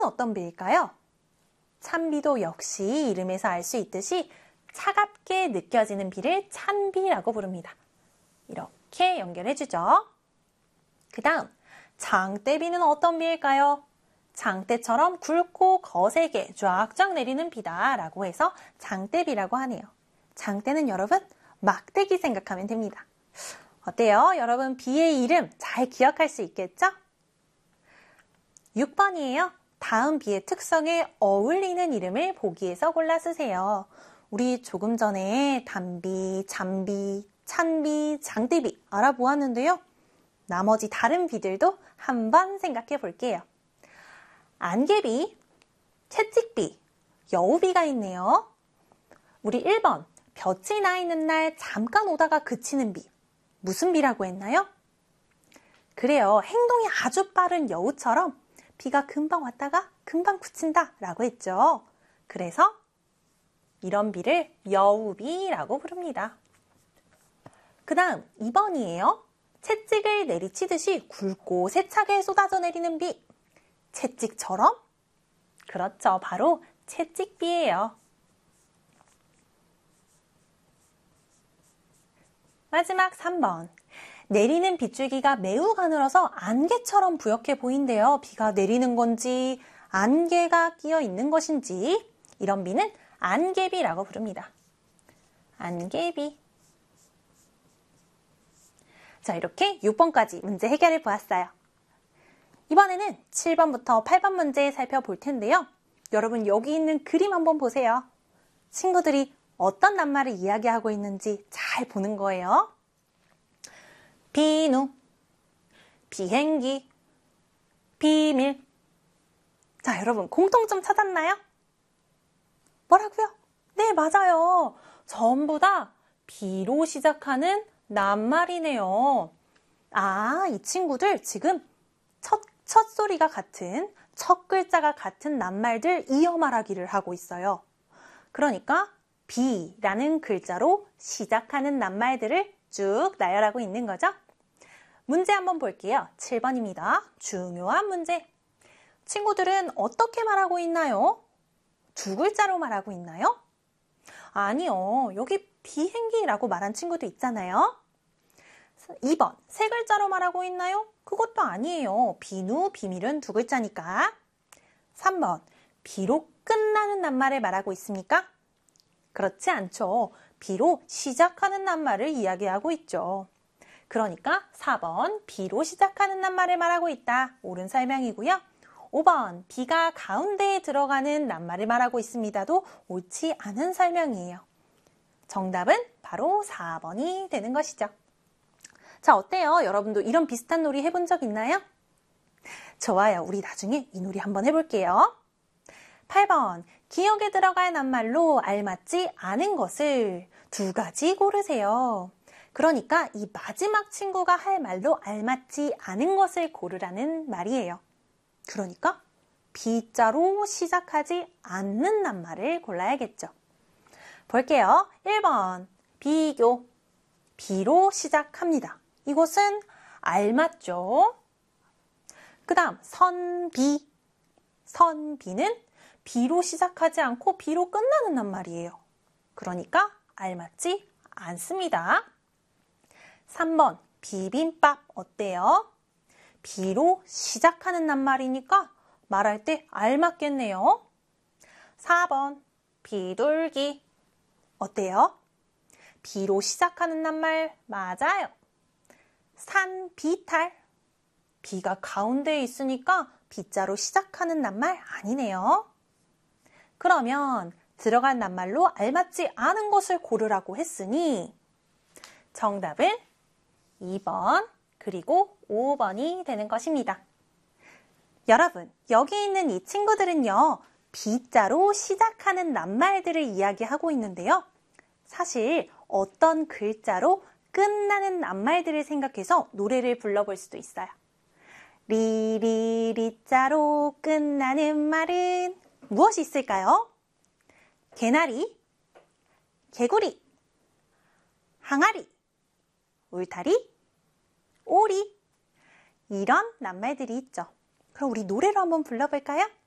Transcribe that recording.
어떤 비일까요? 찬비도 역시 이름에서 알 수 있듯이 차갑게 느껴지는 비를 찬비라고 부릅니다. 이렇게 연결해주죠. 그 다음 장대비는 어떤 비일까요? 장대처럼 굵고 거세게 쫙쫙 내리는 비다 라고 해서 장대비라고 하네요. 장대는 여러분 막대기 생각하면 됩니다. 어때요? 여러분 비의 이름 잘 기억할 수 있겠죠? 6번이에요. 다음 비의 특성에 어울리는 이름을 보기에서 골라 쓰세요. 우리 조금 전에 단비, 잔비, 찬비, 장대비 알아보았는데요. 나머지 다른 비들도 한번 생각해 볼게요. 안개비, 채찍비, 여우비가 있네요. 우리 1번, 볕이 나 있는 날 잠깐 오다가 그치는 비. 무슨 비라고 했나요? 그래요. 행동이 아주 빠른 여우처럼 비가 금방 왔다가 금방 그친다 라고 했죠. 그래서 이런 비를 여우비라고 부릅니다. 그 다음 2번이에요. 채찍을 내리치듯이 굵고 세차게 쏟아져 내리는 비. 채찍처럼? 그렇죠. 바로 채찍비예요. 마지막 3번. 내리는 빗줄기가 매우 가늘어서 안개처럼 부옇게 보인대요. 비가 내리는 건지 안개가 끼어 있는 것인지 이런 비는 안개비라고 부릅니다. 안개비. 자, 이렇게 6번까지 문제 해결해 보았어요. 이번에는 7번부터 8번 문제 살펴볼 텐데요. 여러분 여기 있는 그림 한번 보세요. 친구들이 어떤 낱말을 이야기하고 있는지 잘 보는 거예요. 비누, 비행기, 비밀. 자, 여러분 공통점 찾았나요? 뭐라고요? 네, 맞아요. 전부 다 비로 시작하는 낱말이네요. 아, 이 친구들 지금 첫 소리가 같은, 첫 글자가 같은 낱말들 이어 말하기를 하고 있어요. 그러니까 비라는 글자로 시작하는 낱말들을 쭉 나열하고 있는 거죠. 문제 한번 볼게요. 7번입니다. 중요한 문제. 친구들은 어떻게 말하고 있나요? 두 글자로 말하고 있나요? 아니요. 여기 비행기라고 말한 친구도 있잖아요. 2번, 세 글자로 말하고 있나요? 그것도 아니에요. 비누, 비밀은 두 글자니까. 3번, 비로 끝나는 낱말을 말하고 있습니까? 그렇지 않죠. 비로 시작하는 낱말을 이야기하고 있죠. 그러니까 4번, 비로 시작하는 낱말을 말하고 있다. 옳은 설명이고요. 5번, 비가 가운데에 들어가는 낱말을 말하고 있습니다도 옳지 않은 설명이에요. 정답은 바로 4번이 되는 것이죠. 자, 어때요? 여러분도 이런 비슷한 놀이 해본 적 있나요? 좋아요. 우리 나중에 이 놀이 한번 해볼게요. 8번, 기억에 들어갈 낱말로 알맞지 않은 것을 두 가지 고르세요. 그러니까 이 마지막 친구가 할 말로 알맞지 않은 것을 고르라는 말이에요. 그러니까 비자로 시작하지 않는 낱말을 골라야겠죠. 볼게요. 1번, 비교. 비로 시작합니다. 이것은 알맞죠? 그 다음 선비. 선비는 비로 시작하지 않고 비로 끝나는 낱말이에요. 그러니까 알맞지 않습니다. 3번 비빔밥 어때요? 비로 시작하는 낱말이니까 말할 때 알맞겠네요. 4번 비둘기 어때요? 비로 시작하는 낱말 맞아요. 산비탈 비가 가운데에 있으니까 비자로 시작하는 낱말 아니네요. 그러면 들어간 낱말로 알맞지 않은 것을 고르라고 했으니 정답은 2번 그리고 5번이 되는 것입니다. 여러분, 여기 있는 이 친구들은요. 비자로 시작하는 낱말들을 이야기하고 있는데요. 사실 어떤 글자로 끝나는 낱말들을 생각해서 노래를 불러볼 수도 있어요. 리리리자로 끝나는 말은 무엇이 있을까요? 개나리, 개구리, 항아리, 울타리, 오리 이런 낱말들이 있죠. 그럼 우리 노래로 한번 불러볼까요?